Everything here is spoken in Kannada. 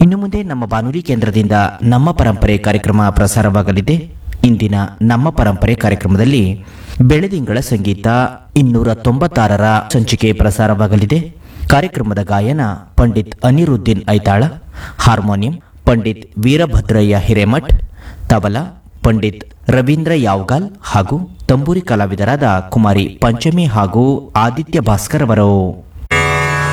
ಇನ್ನು ಮುಂದೆ ನಮ್ಮ ಬಾನುಲಿ ಕೇಂದ್ರದಿಂದ ನಮ್ಮ ಪರಂಪರೆ ಕಾರ್ಯಕ್ರಮ ಪ್ರಸಾರವಾಗಲಿದೆ. ಇಂದಿನ ನಮ್ಮ ಪರಂಪರೆ ಕಾರ್ಯಕ್ರಮದಲ್ಲಿ ಬೆಳದಿಂಗಳ ಸಂಗೀತ 296ರ ಸಂಚಿಕೆ ಪ್ರಸಾರವಾಗಲಿದೆ. ಕಾರ್ಯಕ್ರಮದ ಗಾಯನ ಪಂಡಿತ್ ಅನಿರುದ್ದೀನ್ ಐತಾಳ, ಹಾರ್ಮೋನಿಯಂ ಪಂಡಿತ್ ವೀರಭದ್ರಯ್ಯ ಹಿರೇಮಠ್, ತಬಲಾ ಪಂಡಿತ್ ರವೀಂದ್ರ ಯಾವಗಾಲ್ ಹಾಗೂ ತಂಬೂರಿ ಕಲಾವಿದರಾದ ಕುಮಾರಿ ಪಂಚಮಿ ಹಾಗೂ ಆದಿತ್ಯ ಭಾಸ್ಕರ್ ಅವರು.